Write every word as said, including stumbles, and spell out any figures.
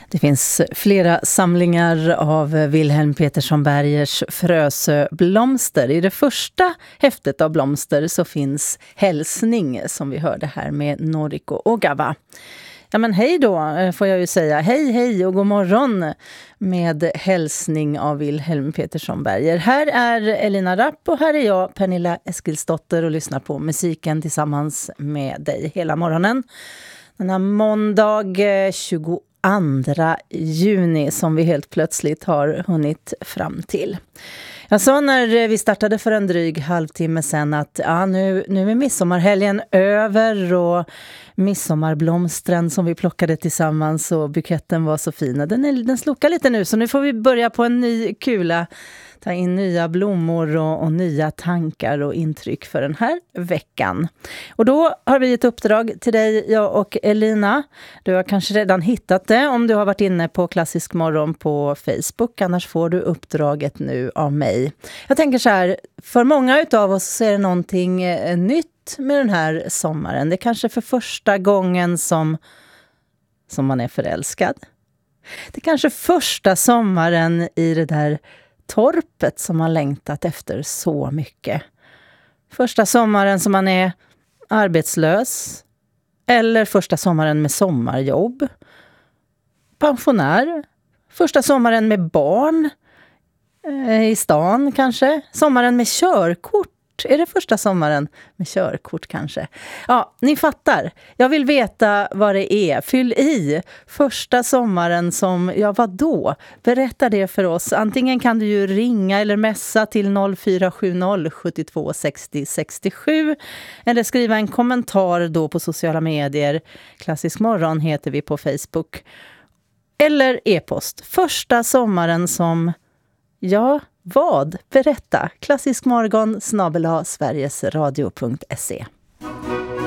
Det finns flera samlingar av Wilhelm Petersson Bergers Frösöblomster. I det första häftet av blomster så finns hälsning som vi hörde här med Noriko Ogawa. Ja men hej då får jag ju säga. Hej hej och god morgon med hälsning av Wilhelm Petersson Berger. Här är Elina Rapp och här är jag, Pernilla Eskilsdotter, och lyssnar på musiken tillsammans med dig hela morgonen. Den här måndag tjugoandra juni som vi helt plötsligt har hunnit fram till. Jag sa när vi startade för en dryg halvtimme sedan att ja, nu, nu är midsommarhelgen över och midsommarblomstren som vi plockade tillsammans och buketten var så fina. Den, är, den slokar lite nu så nu får vi börja på en ny kula. Ta in nya blommor och, och nya tankar och intryck för den här veckan. Och då har vi ett uppdrag till dig, jag och Elina. Du har kanske redan hittat det om du har varit inne på Klassisk morgon på Facebook. Annars får du uppdraget nu av mig. Jag tänker så här, för många utav oss så är det någonting eh, nytt med den här sommaren. Det är kanske för första gången som, som man är förälskad. Det är kanske första sommaren i det där torpet som man längtat efter så mycket. Första sommaren som man är arbetslös. Eller första sommaren med sommarjobb. Pensionär. Första sommaren med barn. Eh, I stan kanske. Sommaren med körkort. Är det första sommaren med körkort kanske? Ja, ni fattar. Jag vill veta vad det är. Fyll i första sommaren som, ja vad då? Berätta det för oss. Antingen kan du ju ringa eller messa till noll fyra sju noll sju två sex noll sex sju eller skriva en kommentar då på sociala medier. Klassisk morgon heter vi på Facebook. Eller e-post. Första sommaren som, ja vad? Berätta. Klassisk morgon snabel-a sverigesradio punkt se.